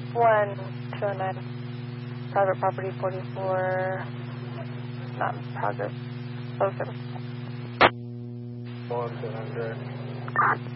1209. Private property 44. Not progress. 07. 1200.